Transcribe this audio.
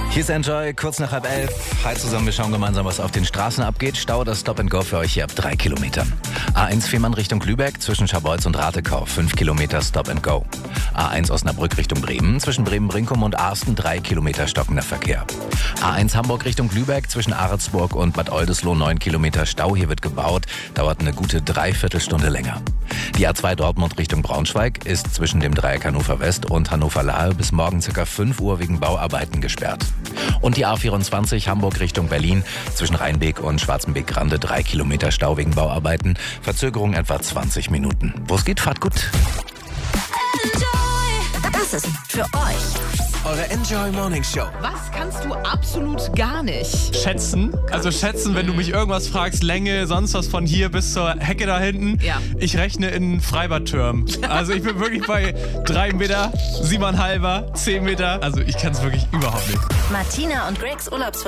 Hier ist Enjoy, kurz nach 10:30. Hi zusammen, wir schauen gemeinsam, was auf den Straßen abgeht. Stau oder Stop and Go für euch hier ab 3 Kilometern. A1 Fehmarn Richtung Lübeck, zwischen Scharbeutz und Ratekau, 5 Kilometer Stop and Go. A1 Osnabrück Richtung Bremen, zwischen Bremen-Brinkum und Aarsten 3 Kilometer stockender Verkehr. A1 Hamburg Richtung Lübeck, zwischen Ahrensburg und Bad Oldesloe 9 Kilometer Stau. Hier wird gebaut, dauert eine gute Dreiviertelstunde länger. Die A2 Dortmund Richtung Braunschweig ist zwischen dem Dreieck Hannover West und Hannover-Lahe bis morgen ca. 5 Uhr wegen Bauarbeiten gesperrt. Und die A24 Hamburg Richtung Berlin, zwischen Rheinbeek und Schwarzenbeek-Grande 3 Kilometer Stau wegen Bauarbeiten. Verzögerung etwa 20 Minuten. Wo es geht, fahrt gut. Das ist für euch. Eure Enjoy Morning Show. Was kannst du absolut gar nicht? Schätzen. Also schätzen, wenn du mich irgendwas fragst, Länge, sonst was von hier bis zur Hecke da hinten. Ja. Ich rechne in Freibadtürmen. Also ich bin wirklich bei 3 Meter, 7,5, 10 Meter. Also ich kann es wirklich überhaupt nicht. Martina und Gregs Urlaubsvertretung